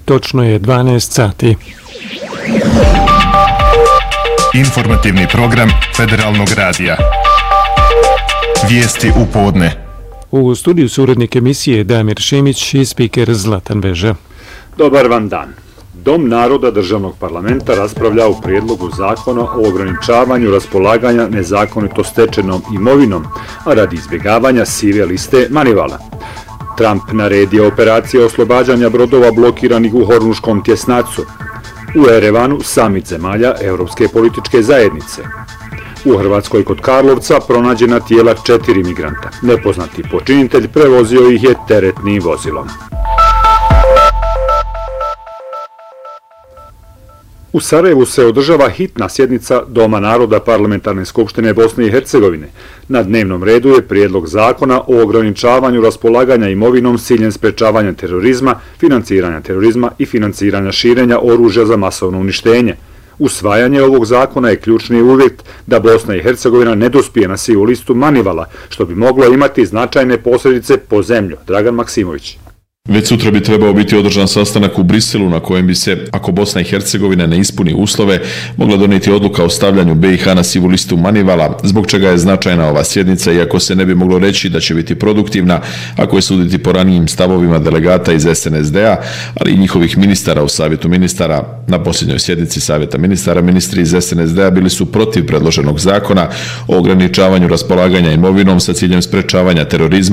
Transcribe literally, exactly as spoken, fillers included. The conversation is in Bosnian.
Točno je dvanaest sati. Informativni program Federalnog radija. Vijesti u podne. U studiju su urednik emisije Damir Šimić i spiker Zlatan Veža. Dobar vam dan. Dom naroda državnog parlamenta raspravlja o prijedlogu zakona o ograničavanju raspolaganja nezakonito stečenom imovinom, a radi izbjegavanja sive liste Manivala. Trump naredio operacije oslobađanja brodova blokiranih u Hormuškom tjesnacu. U Erevanu samit zemalja Europske političke zajednice. U Hrvatskoj kod Karlovca pronađena tijela četiri migranta. Nepoznati počinitelj prevozio ih je teretnim vozilom. U Sarajevu se održava hitna sjednica Doma naroda Parlamentarne skupštine Bosne i Hercegovine. Na dnevnom redu je prijedlog zakona o ograničavanju raspolaganja imovinom s ciljem sprečavanja terorizma, financiranja terorizma i financiranja širenja oružja za masovno uništenje. Usvajanje ovog zakona je ključni uvjet da Bosna i Hercegovina ne dospije na sivu listu Manivala, što bi moglo imati značajne posljedice po zemlju. Dragan Maksimović. Već sutra bi trebao biti održan sastanak u Briselu na kojem bi se, ako Bosna i Hercegovina ne ispuni uslove, mogla donijeti odluka o stavljanju B i H na sivu listu Manivala, zbog čega je značajna ova sjednica, iako se ne bi moglo reći da će biti produktivna, ako je suditi po ranijim stavovima delegata iz S N S D-a, ali i njihovih ministara u Savjetu ministara. Na posljednjoj sjednici Savjeta ministara, ministri iz S N S D-a bili su protiv predloženog zakona o ograničavanju raspolaganja imovinom sa ciljem sprečavanja terorizma